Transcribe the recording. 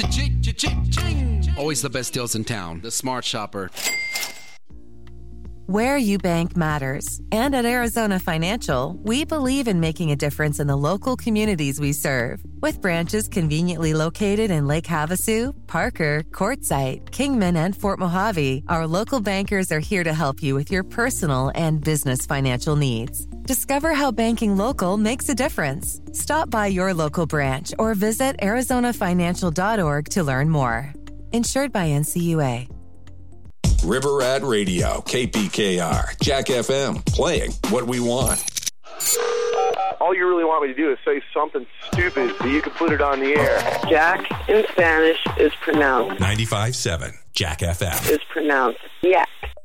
Always the best deals in town. The Smart Shopper. Where you bank matters. And at Arizona Financial, we believe in making a difference in the local communities we serve. With branches conveniently located in Lake Havasu, Parker, Quartzsite, Kingman, and Fort Mojave, our local bankers are here to help you with your personal and business financial needs. Discover how banking local makes a difference. Stop by your local branch or visit arizonafinancial.org to learn more. Insured by NCUA. River Rat Radio, KPKR, Jack FM, playing what we want. All you really want me to do is say something stupid so you can put it on the air. Jack in Spanish is pronounced 95.7, Jack FM. is pronounced yak.